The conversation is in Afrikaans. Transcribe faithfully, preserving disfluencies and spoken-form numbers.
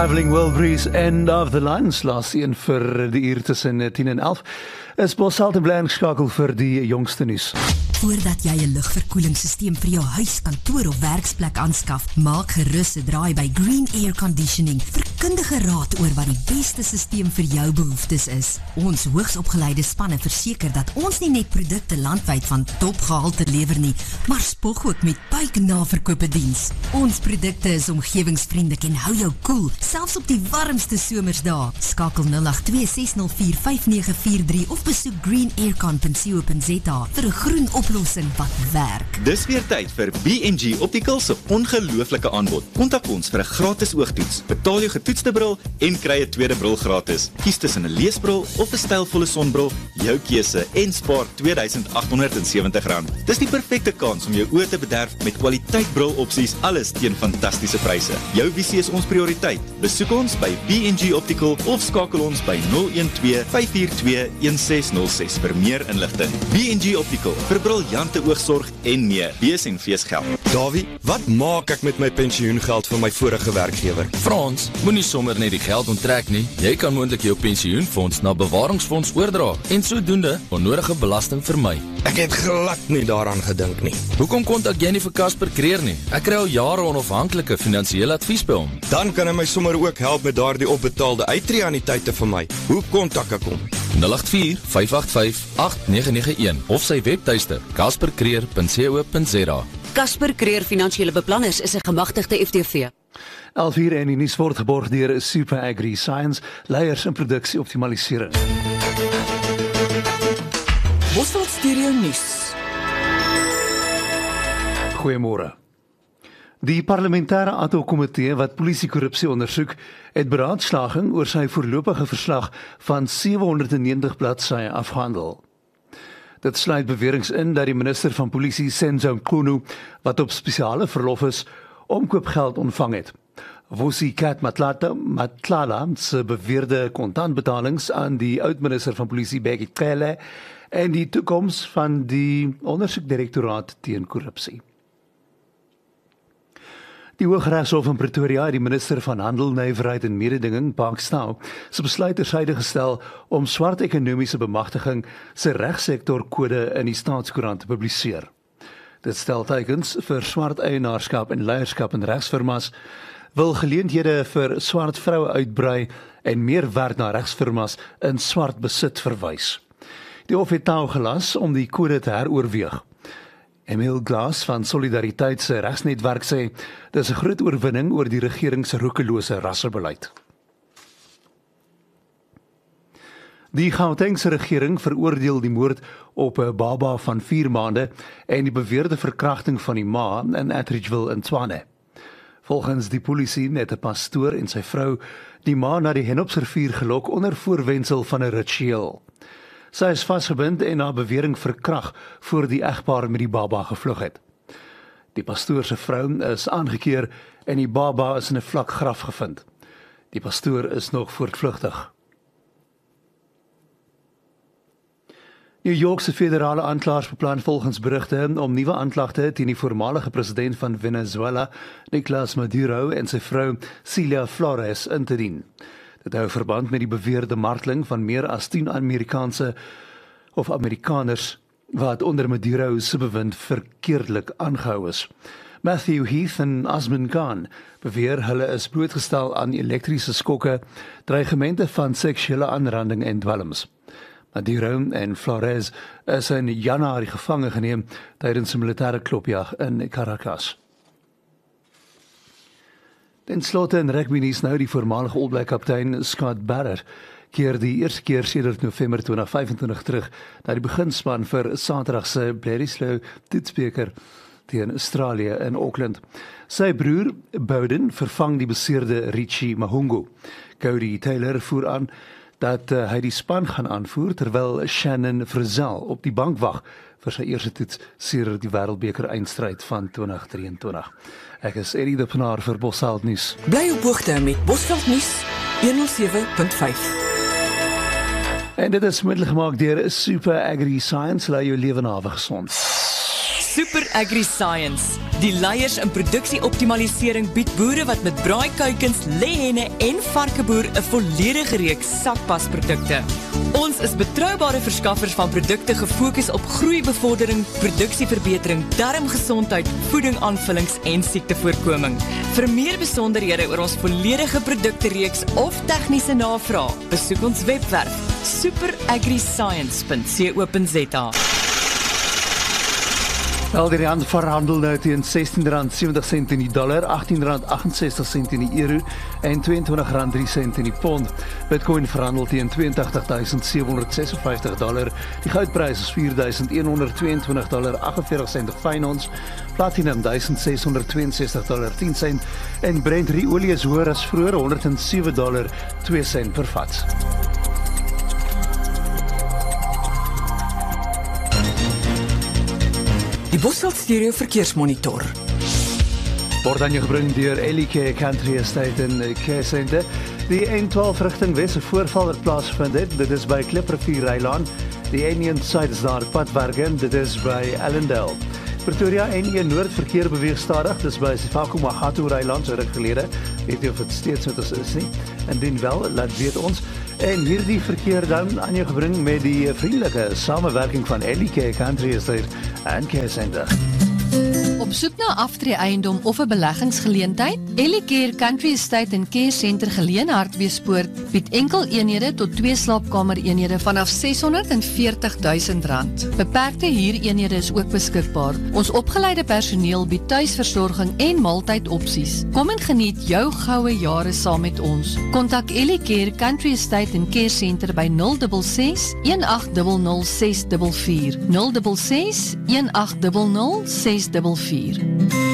Traveling World Breeze, End of the Lines, laaste een vir die uur tussen tien en elf, is Bosalt en Blank skakel vir die jongste nuus. Voordat jy 'n lugverkoelingssysteem vir jou huis, kantoor of werksplek aanskaf, maak gerus 'n draai by Green Air Conditioning vir kundige raad oor wat die beste systeem vir jou behoeftes is. Ons hoogsopgeleide spanne verseker dat ons nie net produkte landwyd van topgehalte lewer nie, maar spog ook met buiknaverkope diens. Ons produkte is omgewingsvriendelik en hou jou koel, selfs op die warmste somersdae. Skakel nul agt twee ses nul vier vyf nege vier drie of besoek green air con punt co punt za vir 'n groen oplossing wat werk. Dis weer tyd vir B en G Optical se ongelooflike aanbod. Kontak ons vir 'n gratis oogtoets. Betaal jou getoetste bril en kry 'n tweede bril gratis. Kies tussen 'n leesbril of 'n stylvolle sonbril, jou keuse, en spaar twee duisend agt honderd en sewentig rand. Dis die perfekte kans om jou oë te bederf met kwaliteit brilopsies, alles teen fantastiese pryse. Jou visie is ons prioriteit. Besoek ons by B en G Optical of skakel ons by nul een twee vyf vier twee een ses nul ses vir meer inligting. B en G Optical vir briljante oogsorg en meer. Bees en feesgeld. Davie, wat maak ek met my pensioengeld van my vorige werkgewer? Frans, moenie sommer net die geld onttrek nie. Jy kan moontlik jou pensioenfonds na bewaringsfonds oordra en sodoende onnodige belasting vermy. Ek het glad nie daaraan gedink nie. Hoekom kontak jy nie vir Casper Creer nie? Ek kry al jare onafhanklike finansiële advies by hom. Dan kan hy my sommer ook help met daardie opbetaalde uittreeanniteite vir my. Hoe kontak ek hom? nul agt vier vyf agt vyf agt nege nege een of sy webtuiste casper creer punt co punt za. Casper Creer Finansiële Beplanners is 'n gemagtigde F T V. elf uur en die nuus word geborg deur Super Agri Science, leiers in produksie optimalisering. Bosveld Stereo Nuus. Goeiemôre. Die parlementêre ad hoc komitee wat polisiekorrupsie ondersoek, het beraadslaging oor sy voorlopige verslag van sewehonderdnegentig bladsye afgehandel. Dit sluit beweringe in dat die minister van polisie Senzo Mkhunu, wat op spesiale verlof is, omkoopgeld ontvang het. Vusi Kat Matlata Matlala se beweerde kontantbetalings aan die oud-minister van polisie Bheki Cele en die toekoms van die ondersoekdirektoraat teen korrupsie. Die Hooggeregshof in Pretoria het die minister van Handel, Nywerheid en Mededinging, Park Stau, se besluit tersyde gestel om swart ekonomiese bemagtiging se regsektorkode in die Staatskoerant te publiseer. Dit stel teikens vir swart eienaarskap en leierskap in regsfirmas, wil geleenthede vir swart vroue uitbrei en meer werk na regsfirmas in swart besit verwys. Die hof het nou gelas om die kode te heroorweeg. Emil Glass van Solidariteit se regsnetwerk sê, dis 'n groot oorwinning oor die regering se roekelose rassebeleid. Die Gautengse regering veroordeel die moord op 'n baba van vier maande en die beweerde verkrachting van die ma in Atteridgeville in Tshwane. Volgens die polisie het 'n pastoor en sy vrou die ma na die Henopsrivier gelok onder voorwendsel van 'n ritueel. Sy is vasgebind en na bewering verkrag voor die egpaar met die baba gevlug het. Die pastoor se vrou is aangekeer en die baba is in 'n vlak graf gevind. Die pastoor is nog voortvlugtig. New York se federale aanklaers beplan volgens berigte om nuwe aanklagte teen die voormalige president van Venezuela, Nicolás Maduro, en sy vrou Cilia Flores in te dien. Dit hou verband met die beweerde marteling van meer as tien Amerikaanse of Amerikaners wat onder Maduro se bewind verkeerdelik aangehou is. Matthew Heath en Osman Khan beweer hulle is blootgestel aan elektriese skokke, dreigemente van seksuele aanranding en dwelms. Maduro en Flores is in Januarie gevange geneem tydens 'n militêre klopjag in Caracas. Ten slotte in rugby nuus nou die voormalige All Black kaptein Scott Barrett keer die eerste keer sedert November twintig vyf en twintig terug na die beginspan vir Saterdag se Bledisloe Toetsbeker teen Australië in Auckland. Sy broer Bowden vervang die beseerde Richie Mahungu. Cody Taylor voer aan dat uh, hy die span gaan aanvoer terwyl Shannon Frizzell op die bank wag vir sy eerste toets sedert die Wêreldbeker eindstryd van twintig drie en twintig. Ek is Eddie de Pinaar vir Bosveld nuus. Bly op hoogte met Bosveld nuus honderd sewe punt vyf. En dit is moontlik gemaak deur Super Agri Science, laat jou lewe nawe gesond. Super Agri-Science. Die leiers in produksieoptimalisering bied boere wat met braaikuikens, lêhenne en varkeboer 'n volledige reeks sakpasprodukte. Ons is betroubare verskaffers van produkte gefokus op groeibevordering, produksieverbetering, darmgesondheid, voedingaanvullings en siektevoorkoming. Vir meer besonderhede oor ons volledige produktereeks of tegniese navraag, besoek ons webwerf super agri science punt co punt za. Wel, die rand verhandel nou teen sestien rand sewentig sent in die dollar, agttien rand agt-en-sestig sent in die euro en tweeëntwintig rand drie sent in die pond. Bitcoin verhandel teen twee agt duisend sewe honderd ses en vyftig dollar. Die goudprys is vier duisend een honderd twee en twintig dollar aggeveertig sent op fyn ons. Platinum duisend ses honderd twee en sestig dollar tien sent en Brent olie is hoër as vroeër honderd en sewe dollar twee sent per vat. Die Bosveld Stereo Verkeersmonitor. Word aan jou gebring deur L E K Country Estate en Care Center. Die N twaalf rigting Wes se voorval wat plaasvind het, dit is by Kliprivier Rylaan. Die N een suid is daar padwerke, dit is by Allendale. Pretoria N een noord verkeer beweeg stadig, dis by Sefako Magatu Rylaan so ruk gelede. Weet jy of dit steeds met ons is nie? Indien wel, laat weet ons. En hierdie verkeer dan aan jou gebring met die vriendelike samewerking van L E K Country Estate en Care Center. Op soek na aftree eiendom of 'n beleggingsgeleentheid? L E K Country Estate en Care Center Geleen Hartbeespoort bied enkel eenhede tot twee slaapkamer eenhede vanaf seshonderd en veertig duisend rand. Beperkte huureenhede is ook beskikbaar. Ons opgeleide personeel bied tuisversorging en maaltydopsies. Kom en geniet jou goue jare saam met ons. Kontak L E K Country Estate en Care Center by nul ses ses een agt nul nul ses vier vier nul ses ses een agt nul nul ses vier vier.